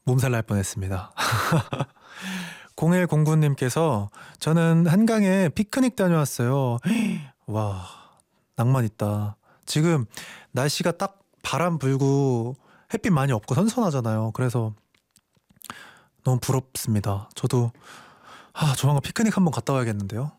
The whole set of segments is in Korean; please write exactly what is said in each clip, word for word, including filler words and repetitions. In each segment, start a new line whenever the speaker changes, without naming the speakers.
몸살 날 뻔했습니다. 공일공구님께서 저는 한강에 피크닉 다녀왔어요. 와, 낭만 있다. 지금 날씨가 딱 바람 불고 햇빛 많이 없고 선선하잖아요. 그래서 너무 부럽습니다. 저도 아, 조만간 피크닉 한번 갔다 와야겠는데요.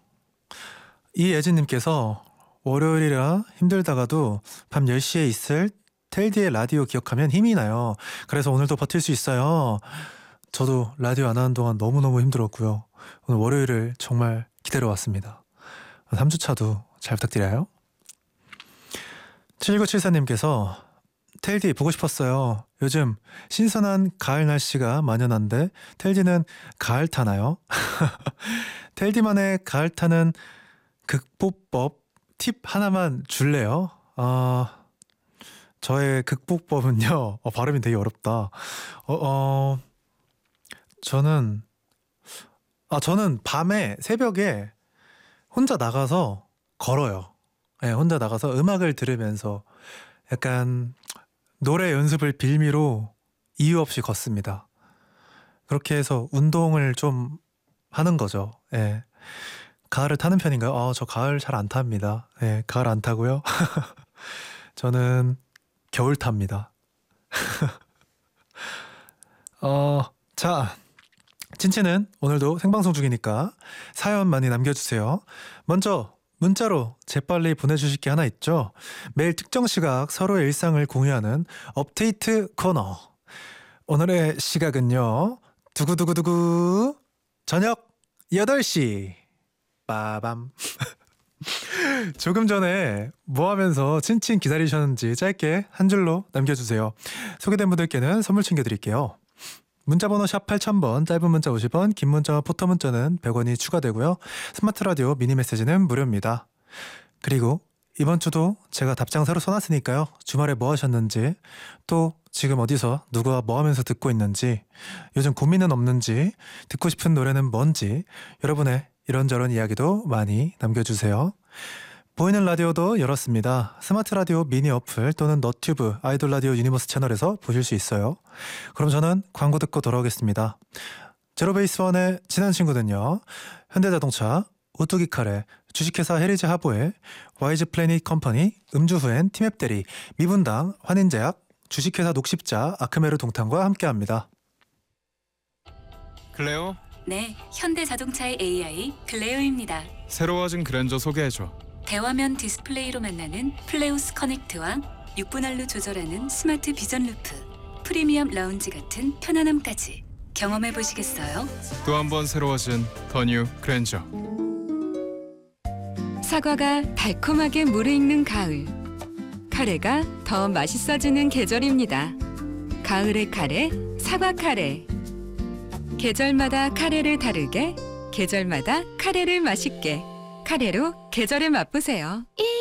이예진님께서 월요일이라 힘들다가도 밤 열 시에 있을 텔디의 라디오 기억하면 힘이 나요. 그래서 오늘도 버틸 수 있어요. 저도 라디오 안 하는 동안 너무너무 힘들었고요. 오늘 월요일을 정말 기다려왔습니다. 삼 주차도 잘 부탁드려요. 칠구칠사님께서 텔디 보고 싶었어요. 요즘 신선한 가을 날씨가 만연한데 텔디는 가을 타나요? 텔디만의 가을 타는 극복법 팁 하나만 줄래요? 아... 저의 극복법은요. 어, 발음이 되게 어렵다. 어, 어, 저는 아 저는 밤에 새벽에 혼자 나가서 걸어요. 네, 혼자 나가서 음악을 들으면서 약간 노래 연습을 빌미로 이유 없이 걷습니다. 그렇게 해서 운동을 좀 하는 거죠. 네. 가을을 타는 편인가요? 아, 저 가을 잘 안 탑니다. 네, 가을 안 타고요. 저는 겨울 탑니다. 어, 자, 친친은 오늘도 생방송 중이니까 사연 많이 남겨주세요. 먼저 문자로 재빨리 보내주실 게 하나 있죠. 매일 특정 시각 서로의 일상을 공유하는 업데이트 코너. 오늘의 시각은요. 두구두구두구 저녁 여덟 시 빠밤. 조금 전에 뭐 하면서 친친 기다리셨는지 짧게 한 줄로 남겨주세요. 소개된 분들께는 선물 챙겨드릴게요. 문자번호 샵 팔천 번, 짧은 문자 오십 원, 긴 문자와 포토 문자는 백 원이 추가되고요. 스마트 라디오 미니 메시지는 무료입니다. 그리고 이번 주도 제가 답장사로 써놨으니까요. 주말에 뭐 하셨는지, 또 지금 어디서 누구와 뭐 하면서 듣고 있는지, 요즘 고민은 없는지, 듣고 싶은 노래는 뭔지, 여러분의 이런저런 이야기도 많이 남겨주세요. 보이는 라디오도 열었습니다. 스마트 라디오 미니 어플 또는 너튜브 아이돌 라디오 유니버스 채널에서 보실 수 있어요. 그럼 저는 광고 듣고 돌아오겠습니다. 제로베이스원의 친한 친구는요. 현대자동차, 오뚜기 카레, 주식회사 헤리즈 하보에, 와이즈 플래닛 컴퍼니, 음주후엔 티맵대리, 미분당, 환인제약, 주식회사 녹십자, 아크메르 동탄과 함께합니다.
클레오?
네, 현대자동차의 에이아이 클레오입니다.
새로워진 그랜저 소개해줘.
대화면 디스플레이로 만나는 플레우스 커넥트와 육 분할로 조절하는 스마트 비전 루프, 프리미엄 라운지 같은 편안함까지 경험해보시겠어요?
또 한 번 새로워진 더 뉴 그랜저.
사과가 달콤하게 무르익는 가을. 카레가 더 맛있어지는 계절입니다. 가을의 카레, 사과 카레. 계절마다 카레를 다르게, 계절마다 카레를 맛있게. 카레로 계절을 맛보세요.